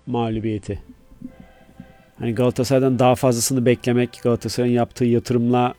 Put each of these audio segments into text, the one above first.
mağlubiyeti. Hani Galatasaray'dan daha fazlasını beklemek, Galatasaray'ın yaptığı yatırımla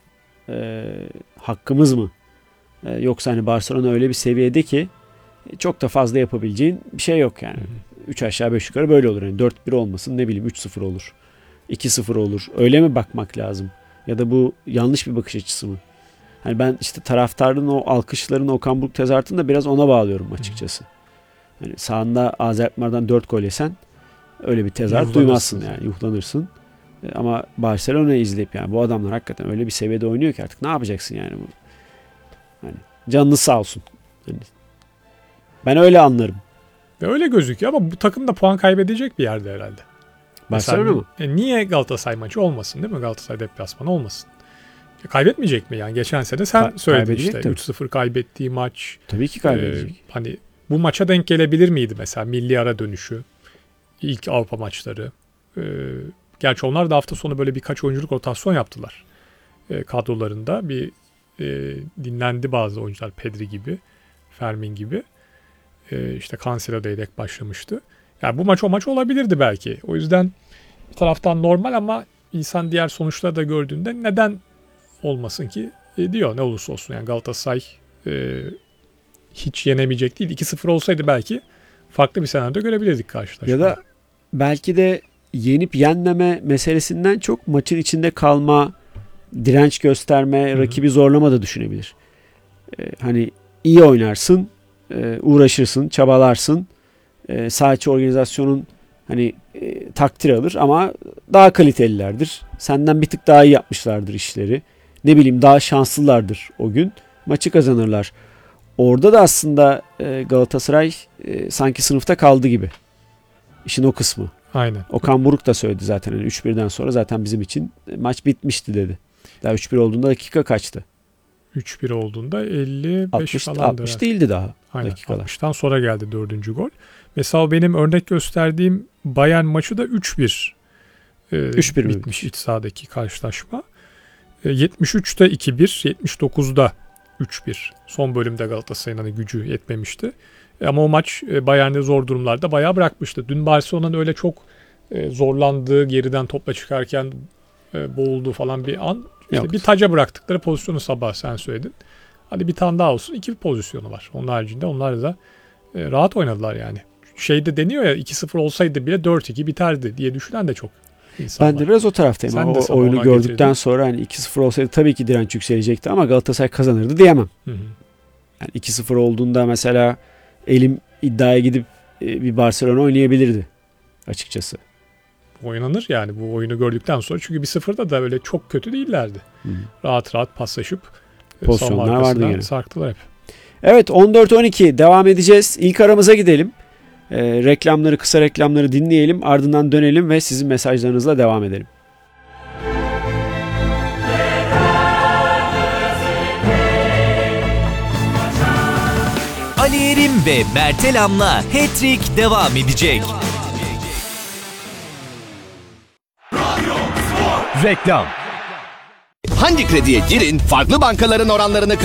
hakkımız mı? Yoksa hani Barcelona öyle bir seviyede ki çok da fazla yapabileceğin bir şey yok yani. 3 aşağı 5 yukarı böyle olur. Yani 4-1 olmasın, ne bileyim 3-0 olur. 2-0 olur. Öyle mi bakmak lazım? Ya da bu yanlış bir bakış açısı mı? Hani ben işte taraftarın o alkışlarını, Okan Buruk tezahüratını da biraz ona bağlıyorum açıkçası. Hani sahanda AZ Alkmaar'dan 4 gol yesen öyle bir tezahürat duymazsın yani. Yuhlanırsın. Ama Barcelona izleyip yani bu adamlar hakikaten öyle bir seviyede oynuyor ki artık ne yapacaksın yani bu? Hani canınız sağ olsun. Hani ben öyle anlarım. Ve öyle gözüküyor ama bu takım da puan kaybedecek bir yerde herhalde. Barcelona mı? Niye Galatasaray maçı olmasın değil mi? Galatasaray deplasmanı olmasın. Kaybetmeyecek mi yani? Geçen sene sen söyledin işte tabii. 3-0 kaybettiği maç. Tabii ki kaybedecek. Hani bu maça denk gelebilir miydi mesela milli ara dönüşü? İlk Avrupa maçları. Gerçi onlar da hafta sonu böyle birkaç oyunculuk rotasyon yaptılar. Kadrolarında bir dinlendi bazı oyuncular, Pedri gibi, Fermin gibi. İşte Cancelo da yedek başlamıştı. Yani bu maç o maç olabilirdi belki. O yüzden bir taraftan normal ama insan diğer sonuçları da gördüğünde neden olmasın ki diyor ne olursa olsun. Yani Galatasaray hiç yenemeyecek değil. 2-0 olsaydı belki farklı bir senaryo görebilirdik karşılaşmada. Ya da belki de yenip yenmeme meselesinden çok maçın içinde kalma, direnç gösterme, rakibi zorlama da düşünebilir. Hani iyi oynarsın, uğraşırsın, çabalarsın. Saha içi organizasyonun hani takdir alır ama daha kalitelilerdir. Senden bir tık daha iyi yapmışlardır işleri. Ne bileyim daha şanslılardır o gün. Maçı kazanırlar. Orada da aslında Galatasaray sanki sınıfta kaldı gibi. İşin o kısmı. Aynen. Okan Buruk da söyledi zaten. Yani 3-1'den sonra zaten bizim için maç bitmişti dedi. Daha 3-1 olduğunda dakika kaçtı? 3-1 olduğunda 55 falandı. 60 değildi daha. Aynen. Dakikalar. 60'tan sonra geldi 4. gol. Mesela benim örnek gösterdiğim Bayern maçı da 3-1. 3-1 bitmiş iç sahadaki karşılaşma. 73'te 2-1, 79'da 3-1. Son bölümde Galatasaray'ın hani gücü yetmemişti. Ama o maç Bayern'de zor durumlarda bayağı bırakmıştı. Dün Barcelona'nın öyle çok zorlandığı, geriden topla çıkarken boğulduğu falan bir an. İşte bir taca bıraktıkları pozisyonu sabah sen söyledin. Hadi bir tane daha olsun. 2 pozisyonu var. Onun haricinde onlar da rahat oynadılar yani. Şeyde deniyor ya 2-0 olsaydı bile 4-2 biterdi diye düşünen de çok insan var. Ben de biraz o taraftayım. O oyunu gördükten sonra hani 2-0 olsaydı tabii ki direnç yükselecekti ama Galatasaray kazanırdı diyemem. Hı hı. Yani 2-0 olduğunda mesela elim iddiaya gidip bir Barcelona oynayabilirdi açıkçası. Oynanır yani bu oyunu gördükten sonra. Çünkü 1-0'da da öyle çok kötü değillerdi. Hı. Rahat rahat paslaşıp pozisyonlar vardı yine. Sarktılar hep. Evet 14-12 devam edeceğiz. İlk aramıza gidelim. Reklamları, kısa reklamları dinleyelim. Ardından dönelim ve sizin mesajlarınızla devam edelim. Ali Erim ve Mert Elam'la Hat-Trick devam edecek. Reklam. Hangi krediye girin, farklı bankaların oranlarını